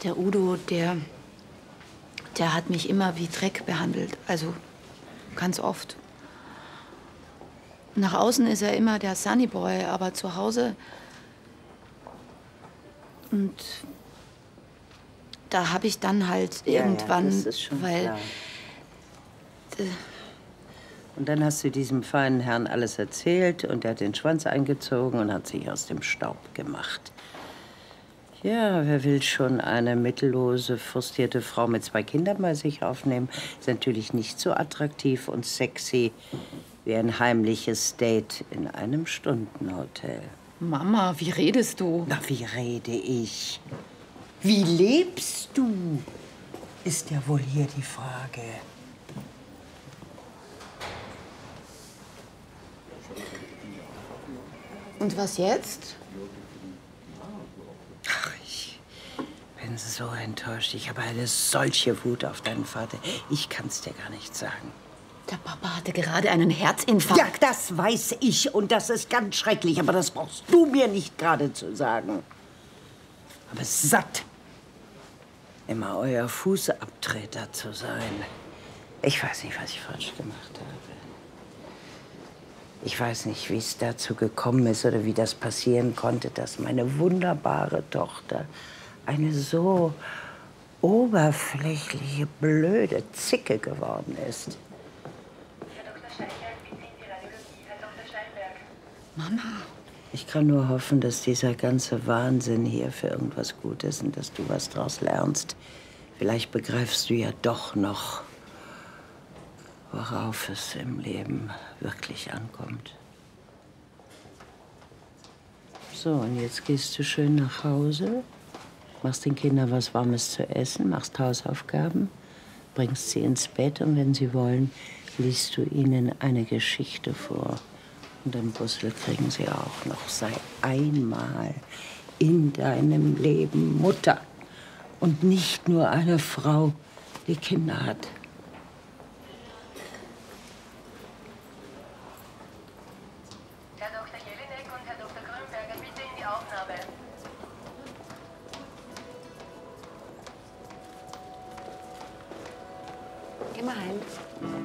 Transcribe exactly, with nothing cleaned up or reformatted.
Der Udo, der, der hat mich immer wie Dreck behandelt. Also ganz oft. Nach außen ist er immer der Sunnyboy, aber zu Hause... Und da habe ich dann halt Ja, irgendwann, ja, das ist schon weil... klar. Und dann hast du diesem feinen Herrn alles erzählt und er hat den Schwanz eingezogen und hat sich aus dem Staub gemacht. Ja, wer will schon eine mittellose, frustrierte Frau mit zwei Kindern bei sich aufnehmen? Ist natürlich nicht so attraktiv und sexy wie ein heimliches Date in einem Stundenhotel. Mama, wie redest du? Na, wie rede ich? Wie lebst du? Ist ja wohl hier die Frage. Und was jetzt? Ach, ich bin so enttäuscht. Ich habe eine solche Wut auf deinen Vater. Ich kann's dir gar nicht sagen. Der Papa hatte gerade einen Herzinfarkt. Ja, das weiß ich und das ist ganz schrecklich. Aber das brauchst du mir nicht gerade zu sagen. Aber satt, immer euer Fußabtreter zu sein. Ich weiß nicht, was ich falsch gemacht habe. Ich weiß nicht, wie es dazu gekommen ist oder wie das passieren konnte, dass meine wunderbare Tochter eine so oberflächliche, blöde Zicke geworden ist. Herr Doktor Steinberg, bitte in die Radiologie. Herr Doktor Steinberg. Mama. Ich kann nur hoffen, dass dieser ganze Wahnsinn hier für irgendwas gut ist und dass du was draus lernst. Vielleicht begreifst du ja doch noch, worauf es im Leben wirklich ankommt. So, und jetzt gehst du schön nach Hause, machst den Kindern was Warmes zu essen, machst Hausaufgaben, bringst sie ins Bett und wenn sie wollen, liest du ihnen eine Geschichte vor. Und ein Bussel kriegen sie auch noch. Sei einmal in deinem Leben Mutter und nicht nur eine Frau, die Kinder hat. Herr Doktor Jelinek und Herr Doktor Grünberger, bitte in die Aufnahme. Geh mal heim.